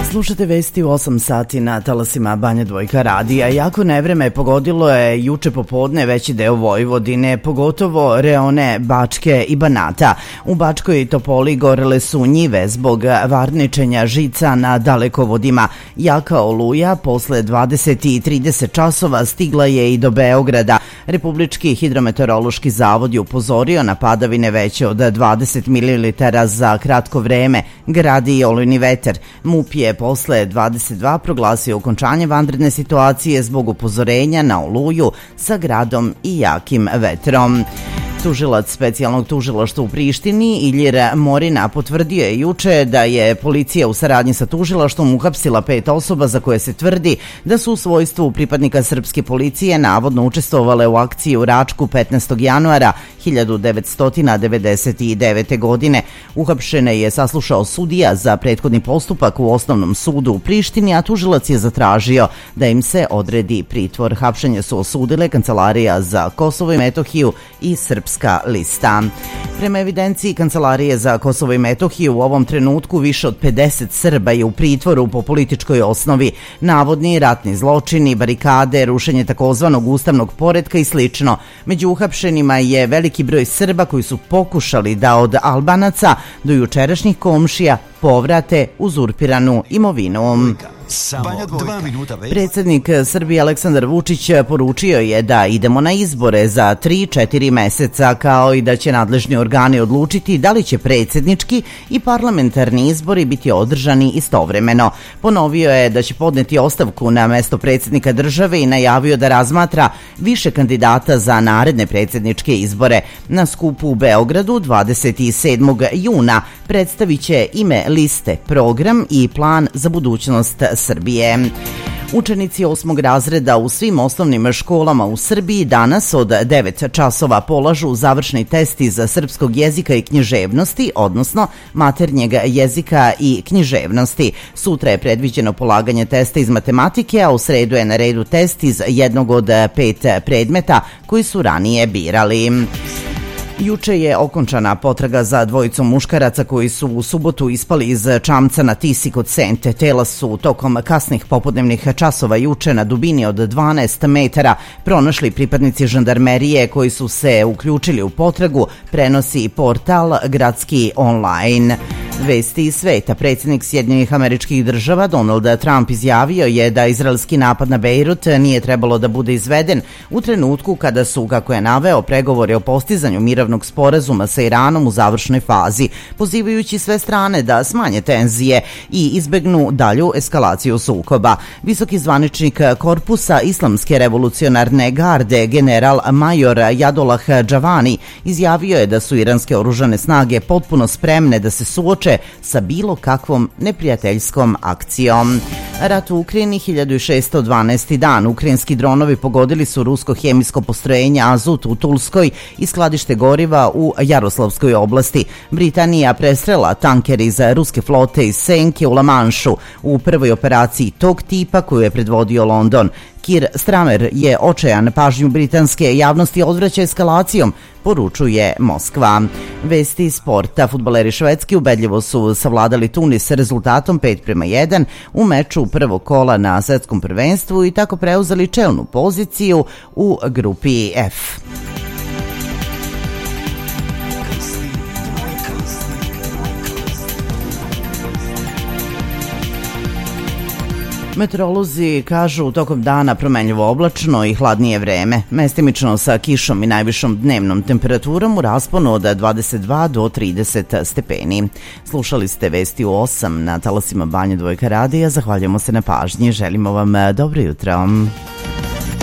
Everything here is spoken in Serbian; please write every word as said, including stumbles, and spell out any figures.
Slušate vesti u osam sati na talasima Banja Dvojka radija. Jako nevreme pogodilo je juče popodne veći deo Vojvodine, pogotovo reone Bačke i Banata. U Bačkoj Topoli gorele su njive zbog varničenja žica na dalekovodima. Jaka oluja posle dvadeset i trideset časova stigla je i do Beograda. Republički hidrometeorološki zavod je upozorio na padavine veće od dvadeset mililitara za kratko vreme. Gradi i olujni vetar. MUP je posle dvadeset dva proglasio okončanje vanredne situacije zbog upozorenja na oluju sa gradom i jakim vetrom. Tužilac specijalnog tužilaštva u Prištini Iljir Morina potvrdio je juče da je policija u saradnji sa tužilaštvom uhapsila pet osoba za koje se tvrdi da su u svojstvu pripadnika srpske policije navodno učestvovale u akciji u Račku petnaestog januara hiljadu devetsto devedeset devete. godine. Uhapšene je saslušao sudija za prethodni postupak u Osnovnom sudu u Prištini, a tužilac je zatražio da im se odredi pritvor. Hapšenje su osudile Kancelarija za Kosovo i Metohiju i Srpska lista. Prema evidenciji Kancelarije za Kosovo i Metohiju, u ovom trenutku više od pedeset Srba je u pritvoru po političkoj osnovi. Navodni ratni zločini, barikade, rušenje takozvanog ustavnog poretka i slično. Među uhapšenima je veliki broj Srba koji su pokušali da od Albanaca do jučerašnjih komšija povrate uzurpiranu imovinu. Predsednik Srbije Aleksandar Vučić poručio je da idemo na izbore za tri četiri meseca, kao i da će nadležni organi odlučiti da li će predsednički i parlamentarni izbori biti održani istovremeno. Ponovio je da će podneti ostavku na mesto predsednika države i najavio da razmatra više kandidata za naredne predsedničke izbore. Na skupu u Beogradu dvadeset sedmog juna predstavit će ime liste, program i plan za budućnost Srbije. Učenici osmog razreda u svim osnovnim školama u Srbiji danas od devet časova polažu završni test iz srpskog jezika i književnosti, odnosno maternjeg jezika i književnosti. Sutra je predviđeno polaganje testa iz matematike, a u sredu je na redu test iz jednog od pet predmeta koji su ranije birali. Juče je okončana potraga za dvojicom muškaraca koji su u subotu ispali iz čamca na Tisi kod Sente. Tela su tokom kasnih popodnevnih časova juče na dubini od dvanaest metara pronašli pripadnici žandarmerije koji su se uključili u potragu, prenosi portal Gradski online. Vesti iz sveta. Predsjednik Sjedinjenih Američkih Država Donald Trump izjavio je da izraelski napad na Bejrut nije trebalo da bude izveden u trenutku kada su, kako je naveo, pregovori o postizanju mirovnog sporazuma sa Iranom u završnoj fazi, pozivajući sve strane da smanje tenzije i izbegnu dalju eskalaciju sukoba. Visoki zvaničnik korpusa Islamske revolucionarne garde general major Jadolah Džavani izjavio je da su iranske oružane snage potpuno spremne da se suoče sa bilo kakvom neprijateljskom akcijom. Rat u Ukrajini, hiljadu šessto dvanaesti dan. Ukrajinski dronovi pogodili su rusko hemijsko postrojenje Azut u Tulskoj i skladište goriva u Jaroslavskoj oblasti. Britanija prestrela tanker iz ruske flote iz Senke u Lamanšu u prvoj operaciji tog tipa koju je predvodio London. Keir Starmer je očajan pažnju britanske javnosti odvraća eskalacijom, poručuje Moskva. Vesti iz sporta. Fudbaleri Švedske ubedljivo su savladali Tunis rezultatom pet prema jedan u meču prvog kola na svetskom prvenstvu i tako preuzeli čelnu poziciju u grupi F. Meteorolozi kažu tokom dana promenljivo oblačno i hladnije vreme, mestimično sa kišom i najvišom dnevnom temperaturom u rasponu od dvadeset dva do trideset stepeni. Slušali ste vesti u osam na talasima Banja Dvojka radija. Zahvaljujemo se na pažnji. Želimo vam dobro jutro.